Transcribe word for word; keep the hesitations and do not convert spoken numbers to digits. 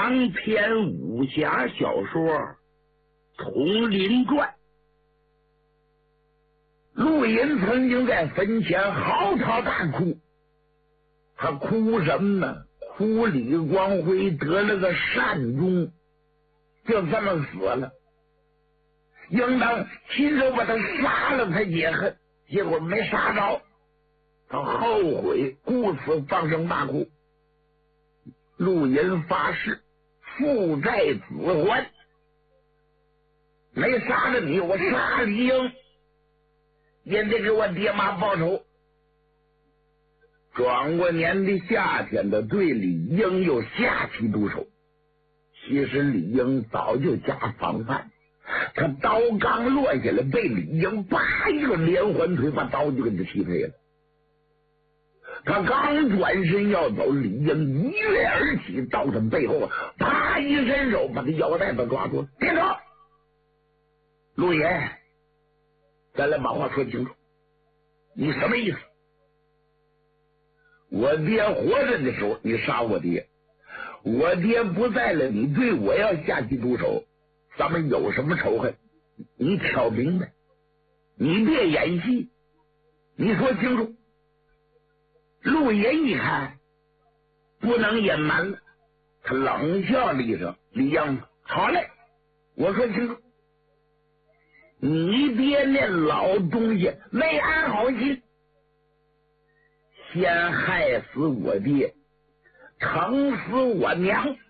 长篇武侠小说《佟林传》。陆隐曾经在坟前嚎啕大哭，他哭什么呢？哭李光辉得了个善终，就这么死了。应当亲手把他杀了才解恨，结果没杀着，他后悔，故此放声大哭。陆隐发誓父债子还，没杀了你，我杀李英也得给我爹妈报仇。转过年的夏天，他对李英又下起毒手。其实李英早就加防范，他刀刚落下来，被李英啪一个连环腿，把刀就给他踢飞了。他刚转身要走，李英一跃而起，到他背后啪一伸手，把他腰带子抓住。别走，陆爷，咱来把话说清楚，你什么意思？我爹活着的时候你杀我爹，我爹不在了，你对我要下起毒手，咱们有什么仇恨？你挑明白，你别演戏，你说清楚。陆爷一看不能隐瞒了，他冷笑了一声：“李英，好嘞，我说清楚，你爹那老东西没安好心，先害死我爹，疼死我娘，